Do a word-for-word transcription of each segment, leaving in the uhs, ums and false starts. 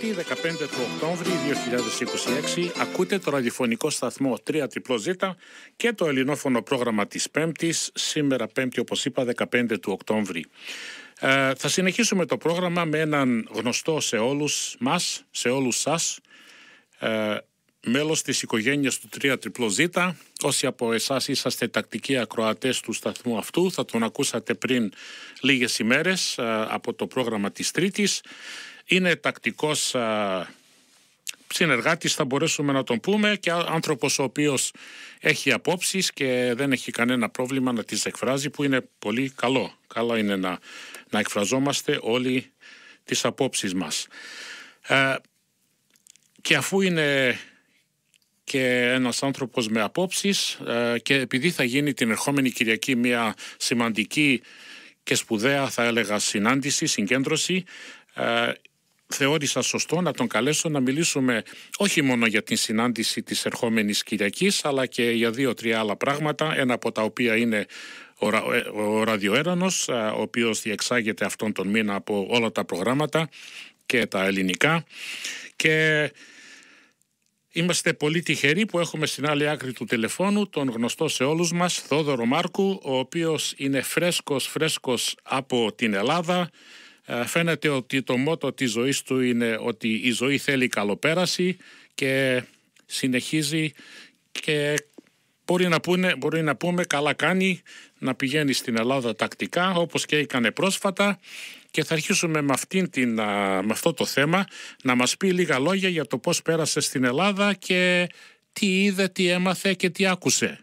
δεκαπέντε του Οκτώβρη δύο χιλιάδες είκοσι έξι ακούτε το ραδιοφωνικό σταθμό τρία ζ και το ελληνόφωνο πρόγραμμα της Πέμπτης, σήμερα Πέμπτη όπως είπα δεκαπέντε του Οκτώβρη. Ε, θα συνεχίσουμε το πρόγραμμα με έναν γνωστό σε όλους μας, σε όλους σας, ε, μέλος της οικογένειας του τρία ζ. Όσοι από εσάς είσαστε τακτικοί ακροατές του σταθμού αυτού, θα τον ακούσατε πριν λίγες ημέρες ε, από το πρόγραμμα της Τρίτης. Είναι τακτικός α, συνεργάτης, θα μπορέσουμε να τον πούμε, και άνθρωπος ο οποίος έχει απόψεις και δεν έχει κανένα πρόβλημα να τις εκφράζει, που είναι πολύ καλό. Καλό είναι να, να εκφραζόμαστε όλοι τις απόψεις μας. Ε, και αφού είναι και ένας άνθρωπος με απόψεις ε, και επειδή θα γίνει την ερχόμενη Κυριακή μια σημαντική και σπουδαία, θα έλεγα, συνάντηση, συγκέντρωση, ε, θεώρησα σωστό να τον καλέσω να μιλήσουμε όχι μόνο για την συνάντηση της ερχόμενης Κυριακής, αλλά και για δύο-τρία άλλα πράγματα, ένα από τα οποία είναι ο, ο ραδιοέρανος, ο οποίος διεξάγεται αυτόν τον μήνα από όλα τα προγράμματα και τα ελληνικά, και είμαστε πολύ τυχεροί που έχουμε στην άλλη άκρη του τηλεφώνου τον γνωστό σε όλους μας Θόδωρο Μάρκου, ο οποίος είναι φρέσκος φρέσκος από την Ελλάδα. Φαίνεται ότι το μότο της ζωής του είναι ότι η ζωή θέλει καλοπέραση και συνεχίζει, και μπορεί να, πούνε, μπορεί να πούμε καλά κάνει να πηγαίνει στην Ελλάδα τακτικά, όπως και έκανε πρόσφατα, και θα αρχίσουμε με, αυτήν την, με αυτό το θέμα να μας πει λίγα λόγια για το πώς πέρασε στην Ελλάδα και τι είδε, τι έμαθε και τι άκουσε.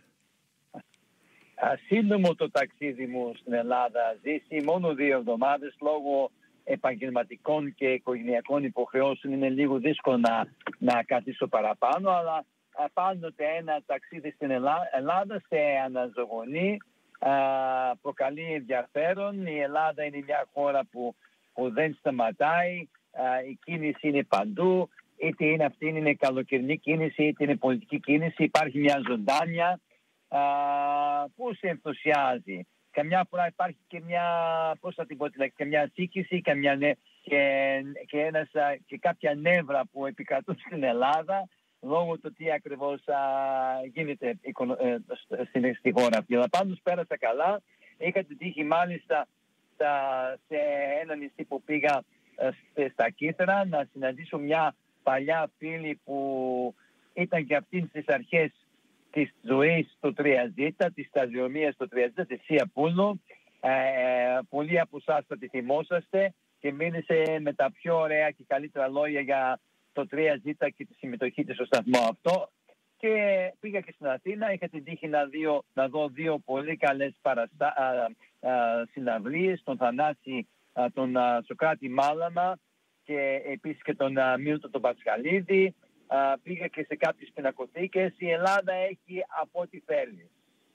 Σύντομο το ταξίδι μου στην Ελλάδα, ζήσει μόνο δύο εβδομάδες λόγω επαγγελματικών και οικογενειακών υποχρεώσεων. Είναι λίγο δύσκολο να, να κρατήσω παραπάνω, αλλά πάντοτε ένα ταξίδι στην Ελλάδα σε αναζωογονεί, α, προκαλεί ενδιαφέρον. Η Ελλάδα είναι μια χώρα που, που δεν σταματάει, α, η κίνηση είναι παντού, είτε είναι αυτή είναι καλοκαιρινή κίνηση, είτε είναι πολιτική κίνηση, υπάρχει μια ζωντάνια Uh, που σε ενθουσιάζει. Καμιά φορά υπάρχει και μια, πώς θα την πω, και μια σύγκριση και, μια, και, και, ένας, και κάποια νεύρα που επικρατούν στην Ελλάδα λόγω του τι ακριβώς uh, γίνεται uh, στην, στη χώρα αυτή. Αλλά πάντως πέρασα καλά. Είχα την τύχη μάλιστα στα, σε ένα νησί που πήγα uh, στα Κύθρα να συναντήσω μια παλιά φίλη που ήταν και αυτή στις αρχές της ζωής στο τρία ζ, της σταδιοδρομίας στο τρία ζ, τη Σία Πούλο. Ε, πολλοί από εσάς θα τη θυμόσαστε και μίλησε με τα πιο ωραία και καλύτερα λόγια για το τρία ζ και τη συμμετοχή της στο σταθμό αυτό. Και πήγα και στην Αθήνα, είχα την τύχη να, δω, να δω δύο πολύ καλές παραστα... α, α, συναυλίες, τον Θανάση, α, τον α, Σοκράτη Μάλαμα και επίσης και τον Μίλτο τον Πασχαλίδη. Uh, πήγα και σε κάποιες πινακοθήκες. Η Ελλάδα έχει από ό,τι θέλει.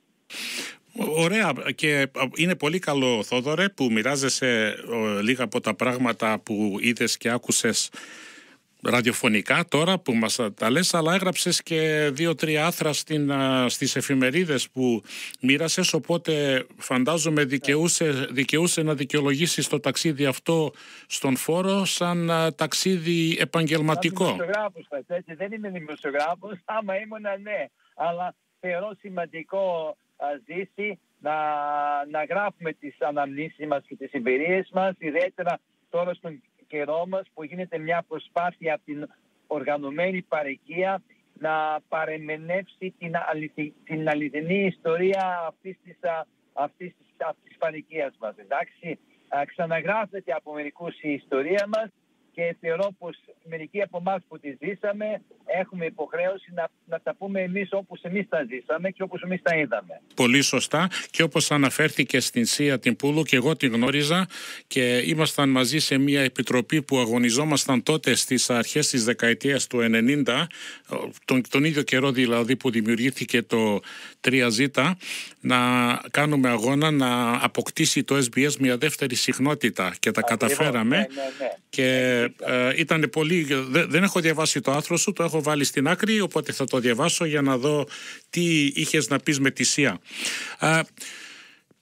Ωραία, και είναι πολύ καλό, Θόδωρε, που μοιράζεσαι ο, λίγα από τα πράγματα που είδες και άκουσες ραδιοφωνικά τώρα που μας τα λες, αλλά έγραψες και δύο-τρία άθρα στην, στις εφημερίδες που μοίρασες, οπότε φαντάζομαι δικαιούσε, δικαιούσε να δικαιολογήσεις το ταξίδι αυτό στον φόρο σαν α, ταξίδι επαγγελματικό. Σαν δημοσιογράφος, έτσι, δεν είμαι δημοσιογράφος, άμα ήμουνα ναι, αλλά θεωρώ σημαντικό α, ζήσει να, να γράφουμε τις αναμνήσεις μας και τις εμπειρίες μας, ιδιαίτερα τώρα στον καιρό μας που γίνεται μια προσπάθεια από την οργανωμένη παροικία να παρεμενεύσει την, αληθι, την αληθινή ιστορία αυτής της, αυτής της, αυτής της παροικίας μας. Εντάξει, ξαναγράφεται από μερικούς η ιστορία μας και θεωρώ πως μερικοί από εμάς που τη ζήσαμε έχουμε υποχρέωση να, να τα πούμε εμείς όπως εμείς τα ζήσαμε και όπως εμείς τα είδαμε. Πολύ σωστά, και όπως αναφέρθηκε στην Σία την Πούλου και εγώ την γνώριζα και ήμασταν μαζί σε μια επιτροπή που αγωνιζόμασταν τότε στις αρχές της δεκαετίας του ενενήντα, τον, τον ίδιο καιρό δηλαδή που δημιουργήθηκε το τρία ζ, να κάνουμε αγώνα να αποκτήσει το ες μπι ες μια δεύτερη συχνότητα και τα Ακριβώς, καταφέραμε. Ναι, ναι, ναι. Και ε, ήταν πολύ... Δε, δεν έχω διαβάσει το άρθρο σου, το έχω βάλει στην άκρη, οπότε θα το διαβάσω για να δω τι είχες να πεις με τη Σία. Ε,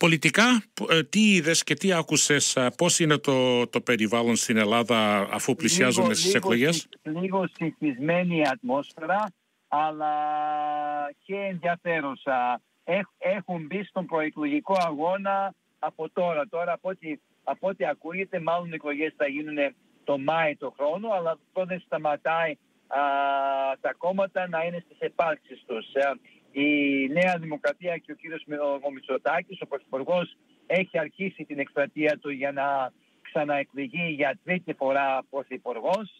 Πολιτικά, τι είδες και τι άκουσες, πώς είναι το, το περιβάλλον στην Ελλάδα αφού πλησιάζουν λίγο, στις λίγο, εκλογές? Λίγο συνηθισμένη ατμόσφαιρα, αλλά και ενδιαφέρουσα. Έχουν μπει στον προεκλογικό αγώνα από τώρα. Τώρα από ό,τι, από ό,τι ακούγεται, μάλλον οι εκλογές θα γίνουν το Μάη του χρόνου, αλλά αυτό δεν σταματάει α, τα κόμματα να είναι στις επάρξεις τους. Η Νέα Δημοκρατία και ο κύριος Μητσοτάκης, ο πρωθυπουργός, έχει αρχίσει την εκστρατεία του για να ξαναεκλεγεί για τρίτη φορά πρωθυπουργός.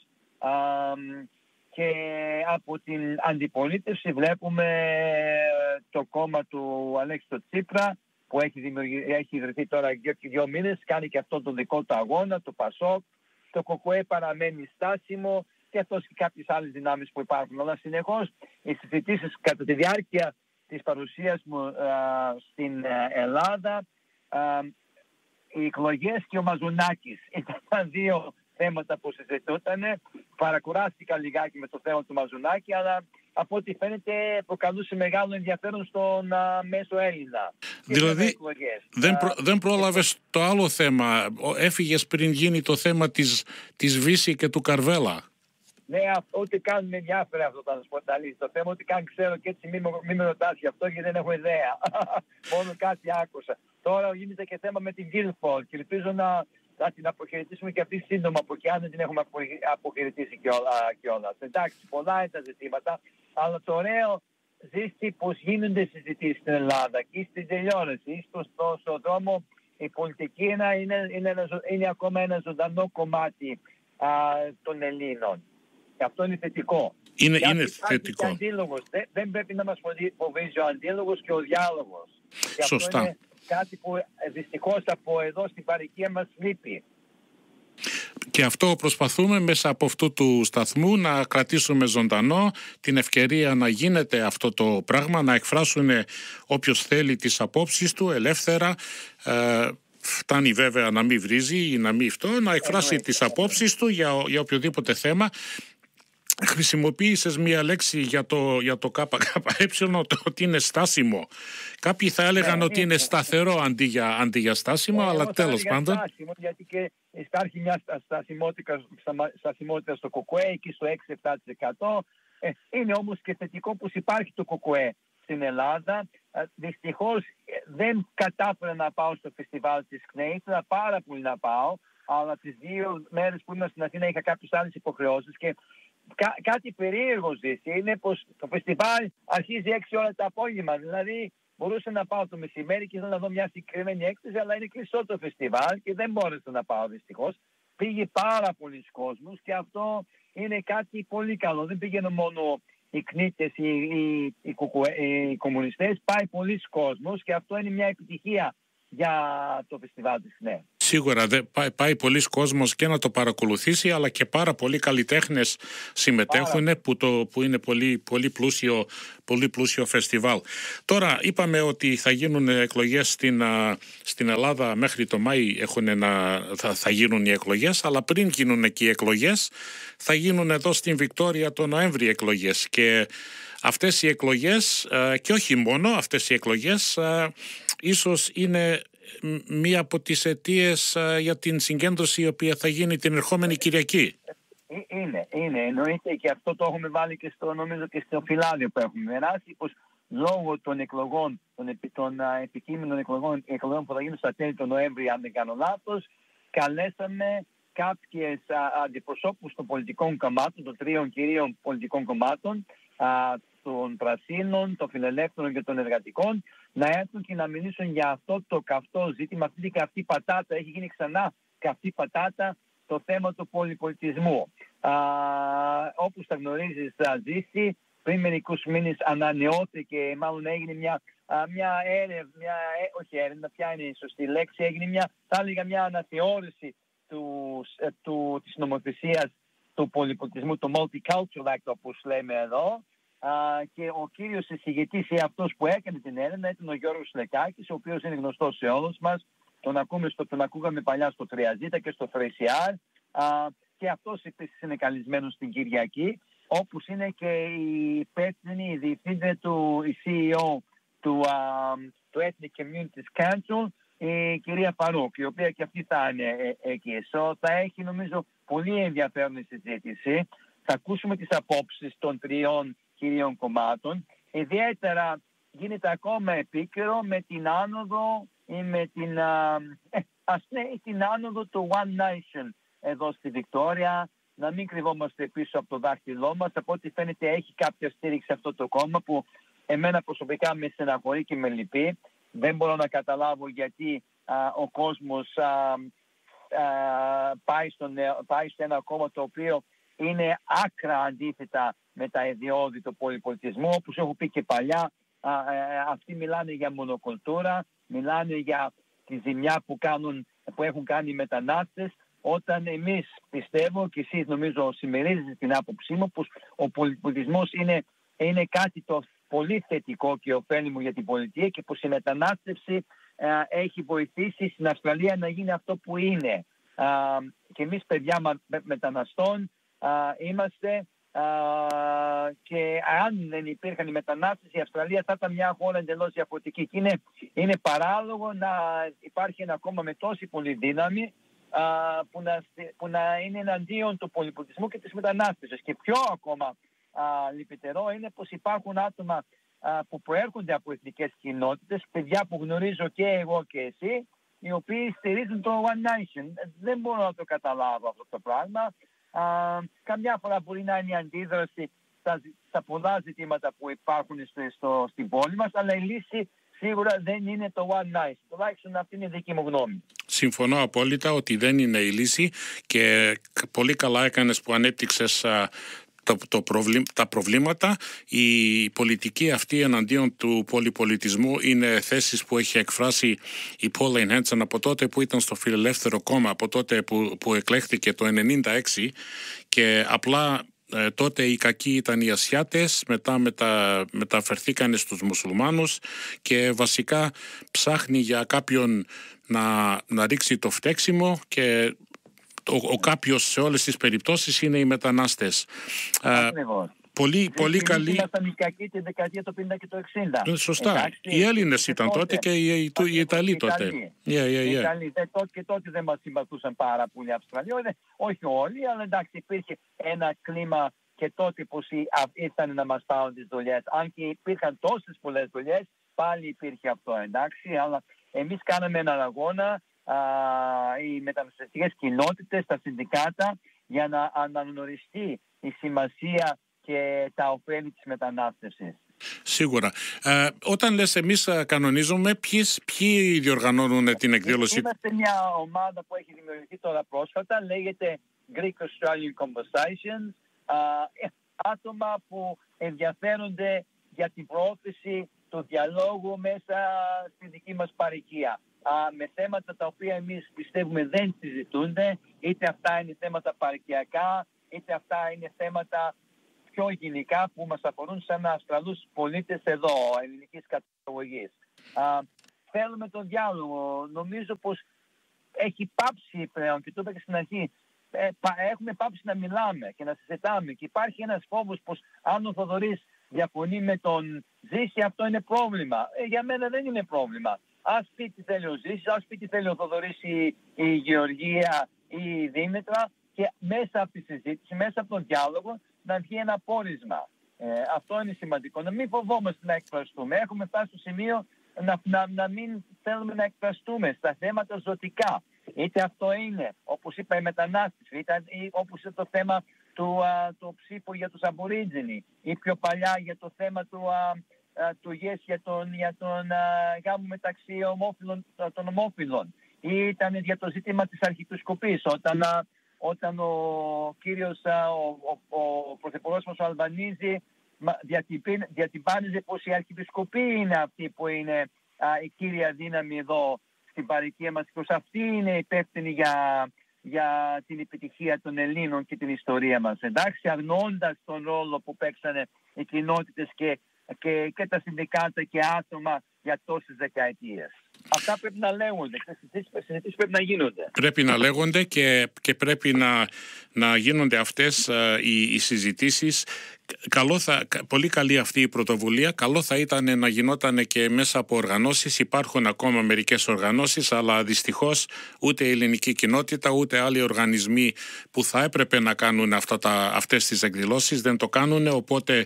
Και από την αντιπολίτευση βλέπουμε το κόμμα του Αλέξη Τσίπρα, που έχει, έχει ιδρυθεί τώρα και δύο, δύο μήνες, κάνει και αυτό το δικό του αγώνα, το ΠΑΣΟΚ. Το ΚΚΕ παραμένει στάσιμο και αυτός και κάποιες άλλες δυνάμεις που υπάρχουν. Αλλά συνεχώς οι συζητήσεις κατά τη διάρκεια της παρουσίας μου α, στην Ελλάδα, α, οι εκλογές και ο Μαζουνάκης ήταν δύο θέματα που συζητούταν. Παρακουράστηκα λιγάκι με το θέμα του Μαζουνάκη, αλλά από ό,τι φαίνεται προκαλούσε μεγάλο ενδιαφέρον στον α, μέσο Έλληνα. Δηλαδή δεν, προ, δεν πρόλαβες το άλλο θέμα, έφυγες πριν γίνει το θέμα της, της Βύση και του Καρβέλα. Ναι, ούτε καν με ενδιαφέρει αυτό το σποταλί. Το θέμα ότι καν ξέρω και έτσι μην, μην με ρωτάς γι' αυτό, γιατί δεν έχω ιδέα. Μόνο κάτι άκουσα. Τώρα γίνεται και θέμα με την Guildford και ελπίζω να θα την αποχαιρετήσουμε και αυτή σύντομα, από εκεί αν δεν την έχουμε αποχαιρετήσει κιόλας. Εντάξει, πολλά είναι τα ζητήματα, αλλά το ωραίο ζήσει πως γίνονται συζητήσεις στην Ελλάδα και στην τελειώνωση, στο, στο, στο δρόμο η πολιτική είναι, είναι, είναι, είναι ακόμα ένα ζωντανό κομμάτι α, των Ελλήνων. Και αυτό είναι θετικό. Είναι, και είναι θετικό. Και αντίλογος. Δεν, δεν πρέπει να μας φοβίζει ο αντίλογος και ο διάλογος. Και σωστά. Αυτό είναι κάτι που δυστυχώς από εδώ στην παροικία μας λείπει. Και αυτό προσπαθούμε μέσα από αυτού του σταθμού να κρατήσουμε ζωντανό την ευκαιρία να γίνεται αυτό το πράγμα, να εκφράσουν όποιος θέλει τις απόψεις του ελεύθερα. Ε, φτάνει βέβαια να μην βρίζει ή να μην αυτό, να εκφράσει τις απόψεις του για, για οποιοδήποτε θέμα. Χρησιμοποίησες μία λέξη για το, για το ΚΚΕ, ότι είναι στάσιμο. Κάποιοι θα έλεγαν ναι, ότι είναι, είναι σταθερό αντί για, αντί για στάσιμο, ε, αλλά τέλος πάντων. Στάσιμο, γιατί και υπάρχει μια στασιμότητα, στασιμότητα στο ΚΚΕ, εκεί στο έξι με επτά τοις εκατό. Ε, είναι όμως και θετικό πως υπάρχει το ΚΚΕ στην Ελλάδα. Ε, δυστυχώς δεν κατάφερα να πάω στο φεστιβάλ της ΚΝΕ, ήθελα πάρα πολύ να πάω, αλλά τις δύο μέρες που ήμουν στην Αθήνα είχα κάποιες άλλες υποχρεώσεις και Κά, κάτι περίεργο ζήσει είναι πως το φεστιβάλ αρχίζει έξι ώρα το απόγευμα. Δηλαδή μπορούσα να πάω το μεσημέρι και ήθελα να δω μια συγκεκριμένη έκθεση, αλλά είναι κλειστό το φεστιβάλ και δεν μπόρεσα να πάω δυστυχώς. Πήγε πάρα πολλοί κόσμος και αυτό είναι κάτι πολύ καλό. Δεν πήγαινε μόνο οι κνίτες, οι, οι, οι, οι κομμουνιστές, πάει πολλοί κόσμος και αυτό είναι μια επιτυχία για το φεστιβάλ της ΚΝΕ. Σίγουρα δεν πάει, πάει πολλοί κόσμος και να το παρακολουθήσει, αλλά και πάρα πολλοί καλλιτέχνες συμμετέχουν πάρα. που, το, που είναι πολύ, πολύ, πλούσιο, πολύ πλούσιο φεστιβάλ. Τώρα είπαμε ότι θα γίνουν εκλογές στην, στην Ελλάδα μέχρι το Μάη έχουν να, θα, θα γίνουν οι εκλογές, αλλά πριν γίνουν εκεί οι εκλογές θα γίνουν εδώ στην Βικτόρια το Νοέμβρη εκλογές και αυτές οι εκλογές και όχι μόνο αυτές οι εκλογές ίσως είναι μία από τις αιτίες uh, για την συγκέντρωση η οποία θα γίνει την ερχόμενη Κυριακή. Είναι, είναι, εννοείται και αυτό το έχουμε βάλει και στο, νομίζω και στο φυλάδιο που έχουμε περάσει, πως λόγω των εκλογών, των, επι, των uh, επικείμενων εκλογών, εκλογών που θα γίνουν στα τέλη του Νοέμβρη, αν δεν κάνω λάθος, καλέσαμε κάποιες uh, αντιπροσώπους των πολιτικών κομμάτων, των τριών κυρίων πολιτικών κομμάτων, uh, των Πρασίνων, των Φιλελεύθερων και των Εργατικών, να έρθουν και να μιλήσουν για αυτό το καυτό ζήτημα, αυτή την καυτή πατάτα. Έχει γίνει ξανά καυτή πατάτα το θέμα του πολυπολιτισμού. Α, όπως τα γνωρίζεις, Ζήση, πριν μερικούς μήνες ανανεώθηκε, μάλλον έγινε μια, α, μια έρευνα, μια, ε, όχι έρευνα, ποια είναι η σωστή λέξη, έγινε μια, θα έλεγα μια αναθεώρηση του, ε, του, της νομοθεσίας του πολυπολιτισμού, το Multicultural Act, όπως λέμε εδώ. Uh, και ο κύριος εισηγητής ή αυτός που έκανε την έρευνα ήταν ο Γιώργος Λεκάκης, ο οποίος είναι γνωστός σε όλους μας. Τον, ακούμε στο, τον ακούγαμε παλιά στο τρία ζέτα και στο θρι σι αρ. Uh, και αυτός επίσης είναι καλεσμένος στην Κυριακή, όπως είναι και η υπεύθυνη, η διευθύντρια του, η σι ι ο του, uh, του Ethnic Communities Council, η κυρία Φαρούκ, η οποία και αυτή θα είναι εκεί. So, θα έχει νομίζω πολύ ενδιαφέρον συζήτηση. Θα ακούσουμε τις απόψεις των τριών κυρίων κομμάτων. Ιδιαίτερα γίνεται ακόμα επίκαιρο με την άνοδο ή με την, ε, ας ναι, την άνοδο του One Nation εδώ στη Βικτόρια. Να μην κρυβόμαστε πίσω από το δάχτυλό μας. Από ό,τι φαίνεται έχει κάποια στήριξη αυτό το κόμμα που εμένα προσωπικά με στεναχωρεί και με λυπεί. Δεν μπορώ να καταλάβω γιατί α, ο κόσμος α, α, πάει, στον, πάει σε ένα κόμμα το οποίο είναι άκρα αντίθετα με τα ιδιώδη του πολυπολιτισμού. Όπως έχω πει και παλιά, α, α, αυτοί μιλάνε για μονοκουλτούρα, μιλάνε για τη ζημιά που, κάνουν, που έχουν κάνει οι μετανάστες, όταν εμείς πιστεύω και εσείς νομίζω συμμερίζετε την άποψή μου πως ο πολυπολιτισμός είναι, είναι κάτι το πολύ θετικό και ωφέλιμο για την πολιτεία και πως η μετανάστευση α, έχει βοηθήσει στην Αυστραλία να γίνει αυτό που είναι. Α, και εμείς παιδιά με, μεταναστών α, είμαστε α, και αν δεν υπήρχαν οι μετανάστες η Αυστραλία θα ήταν μια χώρα εντελώς διαφορετική. Και είναι, είναι παράλογο να υπάρχει ένα κόμμα με τόση πολύ δύναμη α, που, να, που να είναι εναντίον του πολυπολιτισμού και της μετανάστευσης. Και πιο ακόμα α, λυπητερό είναι πως υπάρχουν άτομα α, που προέρχονται από εθνικές κοινότητες, παιδιά που γνωρίζω και εγώ και εσύ, οι οποίοι στηρίζουν το One Nation. Δεν μπορώ να το καταλάβω αυτό το πράγμα. Α, καμιά φορά μπορεί να είναι η αντίδραση στα, στα πολλά ζητήματα που υπάρχουν στο, στο, στην πόλη μας, αλλά η λύση σίγουρα δεν είναι το One Nation. Τουλάχιστον αυτή είναι η δική μου γνώμη. Συμφωνώ απόλυτα ότι δεν είναι η λύση και πολύ καλά έκανες που ανέπτυξες α, το, το προβλή, τα προβλήματα. Η πολιτική αυτή εναντίον του πολυπολιτισμού είναι θέσεις που έχει εκφράσει η Pauline Hanson από τότε που ήταν στο Φιλελεύθερο Κόμμα, από τότε που, που εκλέχθηκε το ενενήντα έξι, και απλά ε, τότε οι κακοί ήταν οι Ασιάτες, μετά μετα, μεταφερθήκαν στους μουσουλμάνους και βασικά ψάχνει για κάποιον να, να ρίξει το φταίξιμο και ο, ο κάποιος σε όλες τις περιπτώσεις είναι οι μετανάστες. Ακριβώς. Πολύ, πολύ καλή. Ήμασταν οι κακοί τη δεκαετία του πενήντα και το εξήντα. Σωστά. Εντάξει, οι Έλληνες ήταν τότε, τότε και οι, οι, οι Ιταλοί τότε. Yeah, yeah, yeah. Οι Ιταλοί. Και τότε δεν μας συμπαθούσαν πάρα πολύ οι Αυστραλοί. Όχι όλοι, αλλά εντάξει υπήρχε ένα κλίμα και τότε πως ήρθαν να μας πάρουν τις δουλειές. Αν και υπήρχαν τόσες πολλές δουλειές, πάλι υπήρχε αυτό, εντάξει. Αλλά εμείς κάναμε έναν αγώνα, α, οι μεταναστευτικές κοινότητες, τα συνδικάτα, για να αναγνωριστεί η σημασία και τα ωφέλη της μετανάστευσης. Σίγουρα. Ε, όταν λες εμείς κανονίζουμε, ποιοι, ποιοι διοργανώνουν την εκδήλωση? Είμαστε μια ομάδα που έχει δημιουργηθεί τώρα πρόσφατα, λέγεται Greek Australian Conversations, α, άτομα που ενδιαφέρονται για την προώθηση του διαλόγου μέσα στη δική μας παροικία. Α, με θέματα τα οποία εμείς πιστεύουμε δεν συζητούνται, είτε αυτά είναι θέματα παροικιακά, είτε αυτά είναι θέματα πιο γενικά που μας αφορούν σαν Αυστραλούς πολίτες εδώ, ελληνικής καταγωγής. Α, θέλουμε τον διάλογο. Νομίζω πως έχει πάψει πλέον, και το είπα και στην αρχή, ε, έχουμε πάψει να μιλάμε και να συζητάμε. Και υπάρχει ένας φόβος πως αν ο Θοδωρής διαφωνεί με τον Ζήση, αυτό είναι πρόβλημα. Ε, για μένα δεν είναι πρόβλημα. Ας πει τι θέλει ο Ζήσης, ας πει τι θέλει ο Θοδωρής, η, η Γεωργία ή η Δήμητρα, και μέσα από τη συζήτηση, μέσα από τον διάλογο, να βγει ένα πόρισμα. Ε, αυτό είναι σημαντικό. Να μην φοβόμαστε να εκφραστούμε. Έχουμε φτάσει στο σημείο να, να, να μην θέλουμε να εκφραστούμε στα θέματα ζωτικά. Είτε αυτό είναι, όπως είπα, η μετανάστευση, είτε όπως είναι το θέμα του, α, του ψήφου για τους Αμπορίτζινοι, ή πιο παλιά για το θέμα του, α, α, του ΓΕΣ για τον, για τον α, γάμο μεταξύ ομόφυλων, των ομόφυλων, ή ήταν για το ζήτημα της αρχιεπισκοπής, όταν... Α, όταν ο κύριος, ο, ο, ο πρωθυπουργός μας ο Αλβανίζη διατυπάνιζε πως η αρχιεπισκοπή είναι αυτή που είναι α, η κύρια δύναμη εδώ στην παροικία μας, πως αυτή είναι υπεύθυνη για, για την επιτυχία των Ελλήνων και την ιστορία μας. Εντάξει, αγνοώντας τον ρόλο που παίξανε οι κοινότητες και, και, και τα συνδικάτα και άτομα για τόσες δεκαετίες. Αυτά πρέπει να λέγονται, οι συζητήσεις πρέπει να γίνονται. Πρέπει να λέγονται και, και πρέπει να, να γίνονται αυτές uh, οι, οι συζητήσεις. Καλό θα, πολύ καλή αυτή η πρωτοβουλία. Καλό θα ήταν να γινόταν και μέσα από οργανώσεις. Υπάρχουν ακόμα μερικές οργανώσεις, αλλά δυστυχώς ούτε η ελληνική κοινότητα, ούτε άλλοι οργανισμοί που θα έπρεπε να κάνουν αυτά τα, αυτές τις εκδηλώσεις δεν το κάνουν, οπότε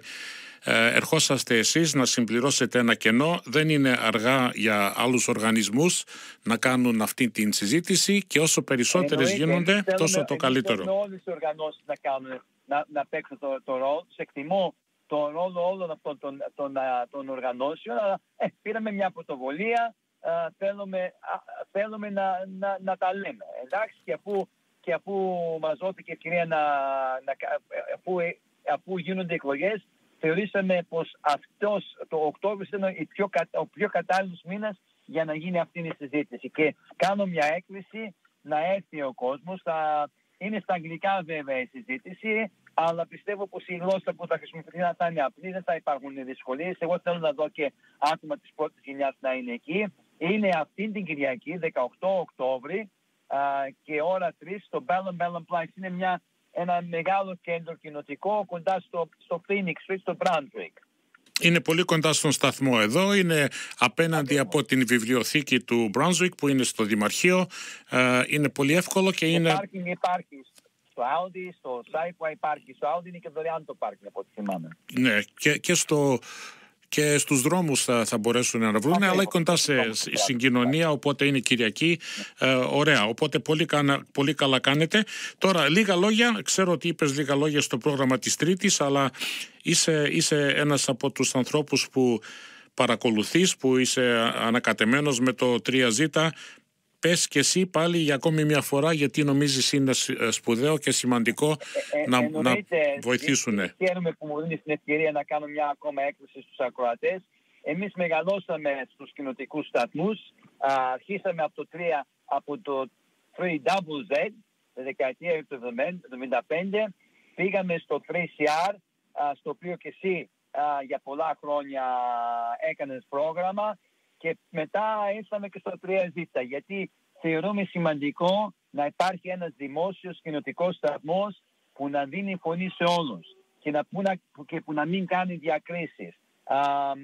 ερχόσαστε εσείς να συμπληρώσετε ένα κενό. Δεν είναι αργά για άλλους οργανισμούς να κάνουν αυτή την συζήτηση και όσο περισσότερες Εννοείται, γίνονται θέλουμε, τόσο το καλύτερο. Θέλουμε όλες οι οργανώσεις να, κάνουν, να, να παίξουν το, το ρόλο τους. Εκτιμώ το ρόλο όλων αυτών των, των, των, των οργανώσεων, αλλά ε, πήραμε μια πρωτοβολία, α, θέλουμε, α, θέλουμε να, να, να τα λέμε. Εντάξει, και αφού, και αφού μας δόθηκε ευκαιρία να, να αφού, αφού γίνονται εκλογές, θεωρήσαμε πως αυτός το Οκτώβριο ήταν πιο, ο πιο κατάλληλος μήνας για να γίνει αυτή η συζήτηση. Και κάνω μια έκκληση να έρθει ο κόσμος. Θα είναι στα αγγλικά βέβαια η συζήτηση, αλλά πιστεύω πως η γλώσσα που θα χρησιμοποιηθεί θα είναι απλή, δεν θα υπάρχουν δυσκολίες. Εγώ θέλω να δω και άτομα της πρώτης γενιάς να είναι εκεί. Είναι αυτή την Κυριακή, δεκαοκτώ Οκτώβρη, και ώρα τρεις στο Bellum Bellum Place. Είναι μια ένα μεγάλο κέντρο κοινοτικό κοντά στο, στο Phoenix Street, στο Brunswick. Είναι πολύ κοντά στον σταθμό εδώ, είναι απέναντι από την βιβλιοθήκη του Brunswick που είναι στο Δημαρχείο. Ε, είναι πολύ εύκολο και είναι... Το πάρκινγκ υπάρχει στο Audi, στο Sci-Fi υπάρχει, στο Audi είναι και δωρεάν το πάρκινγκ από ό,τι θυμάμαι. Ναι, και, και στο... Και στους δρόμους θα, θα μπορέσουν να βρουν, αλλά είναι κοντά σε συγκοινωνία, οπότε είναι Κυριακή. Ε, ωραία, οπότε πολύ, κάνα, πολύ καλά κάνετε. Τώρα, λίγα λόγια, ξέρω ότι είπες λίγα λόγια στο πρόγραμμα της Τρίτης, αλλά είσαι, είσαι ένας από τους ανθρώπους που παρακολουθείς, που είσαι ανακατεμένος με το τρία ζέτα. Πες και εσύ πάλι για ακόμη μια φορά, γιατί νομίζεις είναι σπουδαίο και σημαντικό ε, ε, να, να βοηθήσουν. Χαίρομαι που μου δίνεις την ευκαιρία να κάνω μια ακόμα έκκληση στους ακροατές. Εμείς μεγαλώσαμε στους κοινοτικούς σταθμούς. Α, αρχίσαμε από το τρία, από το τρία double Z, τη δεκαετία του εβδομήντα πέντε. Πήγαμε στο τρία σι αρ, α, στο οποίο και εσύ α, για πολλά χρόνια έκανες πρόγραμμα. Και μετά ήρθαμε και στο τρία ζέτα, γιατί θεωρούμε σημαντικό να υπάρχει ένας δημόσιος κοινοτικός σταθμός που να δίνει φωνή σε όλους και, να, που, να, και που να μην κάνει διακρίσεις. Α,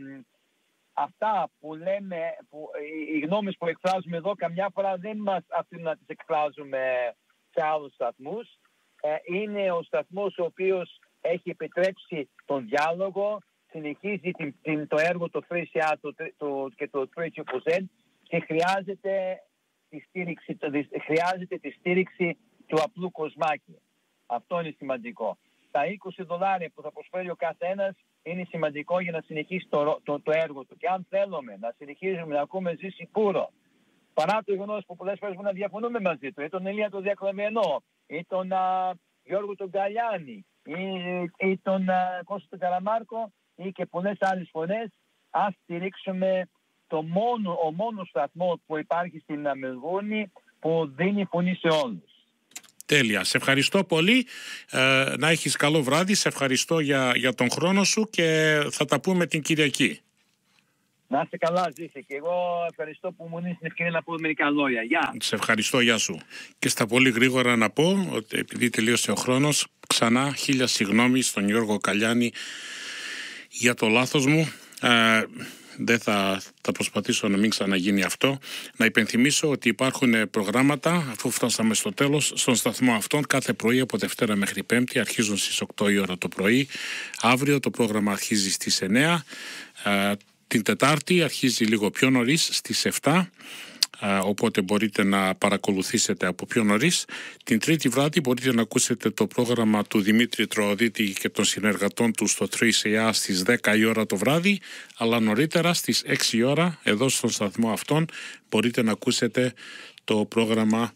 αυτά που λέμε, που, οι γνώμες που εκφράζουμε εδώ καμιά φορά δεν μας αφήνουν να τις εκφράζουμε σε άλλους σταθμούς. Ε, είναι ο σταθμός ο οποίος έχει επιτρέψει τον διάλογο, συνεχίζει την, την, το έργο το τρία σι αρ το, το, και το τρία ζέτα και χρειάζεται τη, στήριξη, το, χρειάζεται τη στήριξη του απλού κοσμάκη. Αυτό είναι σημαντικό. Τα είκοσι δολάρια που θα προσφέρει ο καθένας είναι σημαντικό για να συνεχίσει το, το, το έργο του. Και αν θέλουμε να συνεχίζουμε να ακούμε Ζήση Πούρο, παρά το γεγονός που πολλές φορές να διαφωνούμε μαζί του, ή τον Ηλία τον Διακλαμενό, ή τον α, Γιώργο τον Καλιάνη, ή, ή τον α, Κώστα τον Καραμάρκο, ή και πολλές άλλες φωνές, ας στηρίξουμε το μόνο, ο μόνος σταθμό που υπάρχει στην Μελβούρνη που δίνει φωνή σε όλους. Τέλεια. Σε ευχαριστώ πολύ. Ε, να έχεις καλό βράδυ. Σε ευχαριστώ για, για τον χρόνο σου και θα τα πούμε την Κυριακή. Να είστε καλά, Ζήση. Και εγώ ευχαριστώ που μου δίνεις την ευκαιρία να πω μερικά λόγια. Γεια. Σε ευχαριστώ. Γεια σου. Και στα πολύ γρήγορα να πω ότι επειδή τελείωσε ο χρόνος, ξανά χίλια συγγνώμη στον Γιώργο Καλιάνη για το λάθος μου. Ε, δεν θα, θα προσπαθήσω να μην ξαναγίνει αυτό. Να υπενθυμίσω ότι υπάρχουν προγράμματα, αφού φτάσαμε στο τέλος, στον σταθμό αυτόν κάθε πρωί από Δευτέρα μέχρι Πέμπτη, αρχίζουν στις οκτώ η ώρα το πρωί. Αύριο το πρόγραμμα αρχίζει στις εννιά. Ε, την Τετάρτη αρχίζει λίγο πιο νωρίς, στις επτά. Οπότε μπορείτε να παρακολουθήσετε από πιο νωρίς. Την Τρίτη βράδυ μπορείτε να ακούσετε το πρόγραμμα του Δημήτρη Τροοδίτη και των συνεργατών του στο τρία σι αρ στις δέκα η ώρα το βράδυ, αλλά νωρίτερα στις έξι η ώρα εδώ στον σταθμό αυτόν μπορείτε να ακούσετε το πρόγραμμα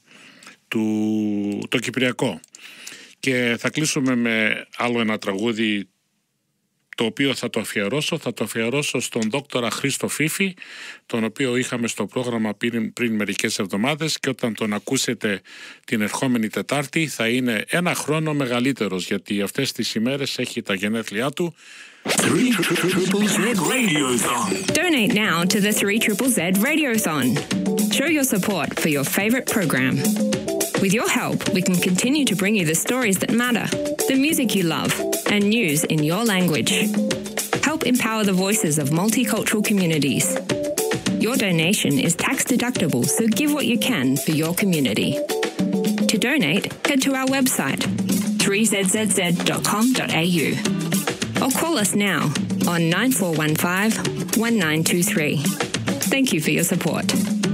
του το Κυπριακό. Και θα κλείσουμε με άλλο ένα τραγούδι το οποίο θα το αφιερώσω, θα το αφιερώσω στον δόκτορα Χρήστο Φίφη, τον οποίο είχαμε στο πρόγραμμα πριν, πριν μερικές εβδομάδες και όταν τον ακούσετε την ερχόμενη Τετάρτη θα είναι ένα χρόνο μεγαλύτερος, γιατί αυτές τις ημέρες έχει τα γενέθλιά του. three triple Z Radiothon. Donate now to the three triple Z Radiothon. Show your support for your favourite program. With your help, we can continue to bring you the stories that matter, the music you love, and news in your language. Help empower the voices of multicultural communities. Your donation is tax deductible, so give what you can for your community. To donate, head to our website, three z z z dot com dot a u, or call us now on nine four one five, one nine two three. Thank you for your support.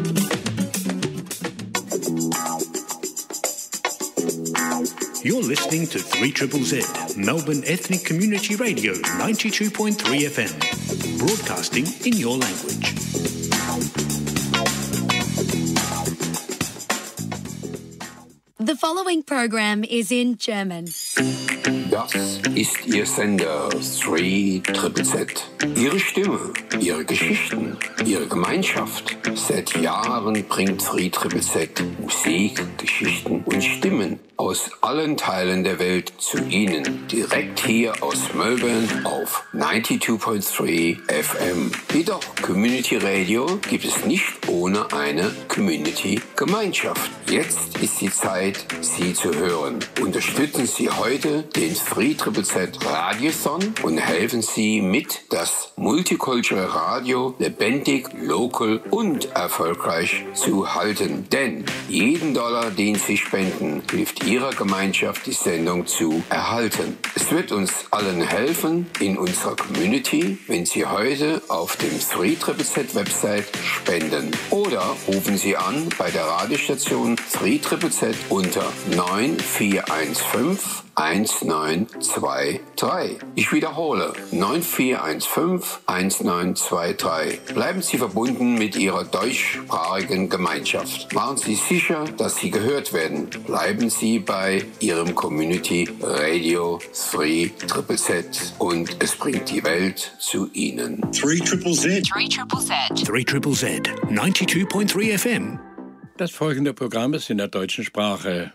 You're listening to three triple Z, Melbourne Ethnic Community Radio, ninety-two point three F M, broadcasting in your language. The following program is in German. Das ist Ihr Sender three triple Z. Ihre Stimme, Ihre Geschichten, Ihre Gemeinschaft. Seit Jahren bringt three triple Z Musik, Geschichten und Stimmen aus allen Teilen der Welt zu Ihnen. Direkt hier aus Melbourne auf ninety-two point three F M. Jedoch Community Radio gibt es nicht ohne eine Community-Gemeinschaft. Jetzt ist die Zeit, Sie zu hören. Unterstützen Sie heute den three triple Z Radiothon und helfen Sie mit, das Multicultural Radio lebendig, local und erfolgreich zu halten. Denn jeden Dollar, den Sie spenden, hilft Ihrer Gemeinschaft, die Sendung zu erhalten. Es wird uns allen helfen in unserer Community, wenn Sie heute auf dem three triple Z Website spenden. Oder rufen Sie an bei der Radiostation three triple Z unter neun vier eins fünf eins neun zwei drei. Ich wiederhole, neun vier eins fünf eins neun zwei drei. Bleiben Sie verbunden mit Ihrer deutschsprachigen Gemeinschaft. Machen Sie sicher, dass Sie gehört werden. Bleiben Sie bei Ihrem Community Radio three triple Z und es bringt die Welt zu Ihnen. three triple Z. three triple Z. three triple Z, ninety-two point three F M. Das folgende Programm ist in der deutschen Sprache